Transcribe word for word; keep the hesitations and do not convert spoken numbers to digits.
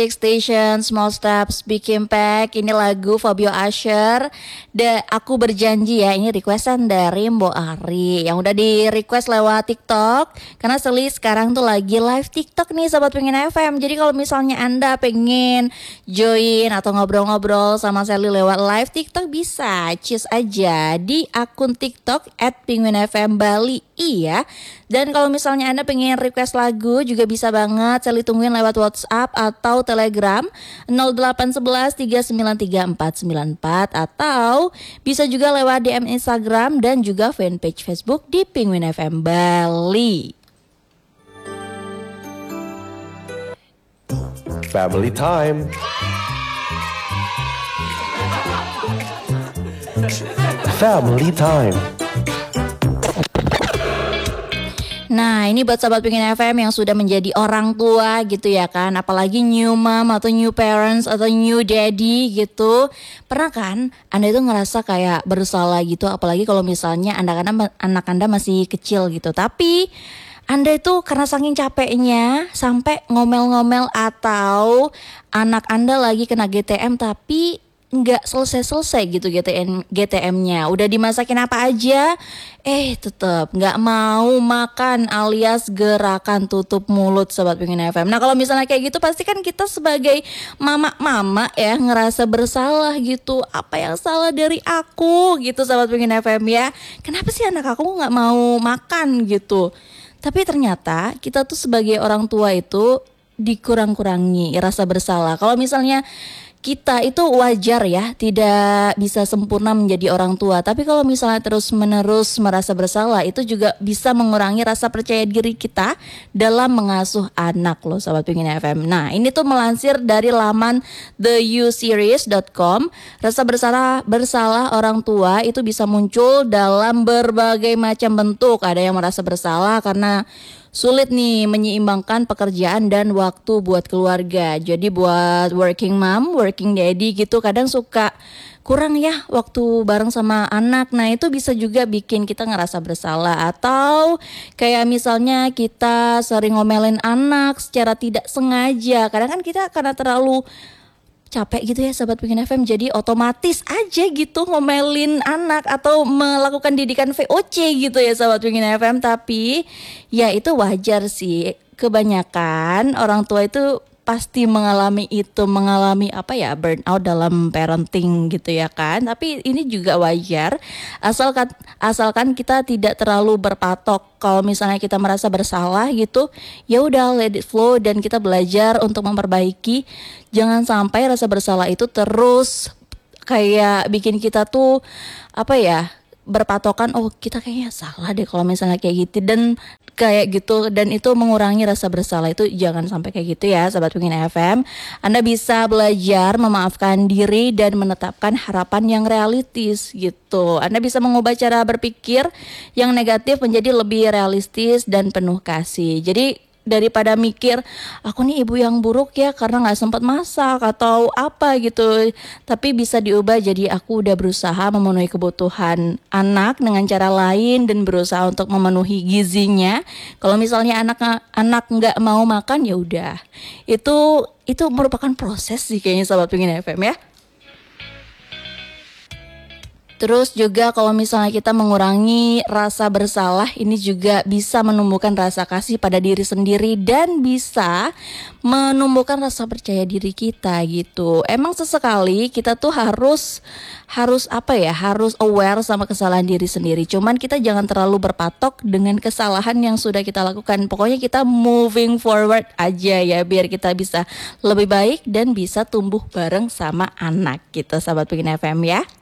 Big Station, Small Steps, Big Impact. Ini lagu Fabio Asher. Da, aku berjanji ya, ini requestan dari Mbok Ari yang udah di request lewat TikTok. Karena Seli sekarang tuh lagi live TikTok nih Sobat Pengen F M. Jadi kalau misalnya Anda pengen join atau ngobrol-ngobrol sama Seli lewat live TikTok, bisa choose aja di akun TikTok at Penguin F M Bali. Iya. Dan kalau misalnya Anda pengen request lagu juga bisa banget. Seli tungguin lewat WhatsApp atau Telegram nol delapan satu satu tiga sembilan tiga empat sembilan empat, atau bisa juga lewat D M Instagram dan juga fanpage Facebook di Penguin F M Bali. Family time. Family time. Nah, ini buat Sobat Pengen F M yang sudah menjadi orang tua gitu ya kan, apalagi new mom atau new parents atau new daddy gitu. Pernah kan Anda itu ngerasa kayak bersalah gitu, apalagi kalau misalnya anak-anak anak Anda masih kecil gitu. Tapi Anda itu karena saking capeknya sampai ngomel-ngomel, atau anak Anda lagi kena G T M tapi nggak selesai-selesai gitu G T M G T M-nya. Udah dimasakin apa aja, eh tetap nggak mau makan, alias gerakan tutup mulut Sobat Pengen F M. Nah kalau misalnya kayak gitu pasti kan kita sebagai mama-mama ya ngerasa bersalah gitu. Apa yang salah dari aku gitu Sobat Pengen F M ya. Kenapa sih anak aku nggak mau makan gitu. Tapi ternyata kita tuh sebagai orang tua itu dikurang-kurangi rasa bersalah. Kalau misalnya kita itu wajar ya tidak bisa sempurna menjadi orang tua, tapi kalau misalnya terus menerus merasa bersalah itu juga bisa mengurangi rasa percaya diri kita dalam mengasuh anak loh Sobat Pengen F M. Nah ini tuh melansir dari laman the u series dot com. Rasa bersalah bersalah orang tua itu bisa muncul dalam berbagai macam bentuk. Ada yang merasa bersalah karena sulit nih menyeimbangkan pekerjaan dan waktu buat keluarga. Jadi buat working mom, working daddy gitu kadang suka kurang ya waktu bareng sama anak. Nah itu bisa juga bikin kita ngerasa bersalah. Atau kayak misalnya kita sering ngomelin anak secara tidak sengaja. Kadang kan kita karena terlalu capek gitu ya Sobat Pengen F M, jadi otomatis aja gitu ngomelin anak atau melakukan didikan V O C gitu ya Sobat Pengen F M. Tapi ya itu wajar sih, kebanyakan orang tua itu pasti mengalami itu, mengalami apa ya, burnout dalam parenting gitu ya kan. Tapi ini juga wajar asalkan asalkan kita tidak terlalu berpatok. Kalau misalnya kita merasa bersalah gitu, ya udah let it flow dan kita belajar untuk memperbaiki. Jangan sampai rasa bersalah itu terus kayak bikin kita tuh apa ya, berpatokan, oh kita kayaknya salah deh kalau misalnya kayak gitu dan kayak gitu, dan itu mengurangi rasa bersalah. Itu jangan sampai kayak gitu ya Sobat Pengen F M. Anda bisa belajar memaafkan diri dan menetapkan harapan yang realistis gitu. Anda bisa mengubah cara berpikir yang negatif menjadi lebih realistis dan penuh kasih. Jadi daripada mikir aku nih ibu yang buruk ya karena gak sempat masak atau apa gitu, tapi bisa diubah jadi aku udah berusaha memenuhi kebutuhan anak dengan cara lain dan berusaha untuk memenuhi gizinya. Kalau misalnya anak anak nggak mau makan, ya udah itu itu merupakan proses sih kayaknya Sobat Pengen F M ya. Terus juga kalau misalnya kita mengurangi rasa bersalah, ini juga bisa menumbuhkan rasa kasih pada diri sendiri dan bisa menumbuhkan rasa percaya diri kita gitu. Emang sesekali kita tuh harus harus apa ya, harus aware sama kesalahan diri sendiri. Cuman kita jangan terlalu berpatok dengan kesalahan yang sudah kita lakukan. Pokoknya kita moving forward aja ya, biar kita bisa lebih baik dan bisa tumbuh bareng sama anak gitu Sahabat Pengen F M ya.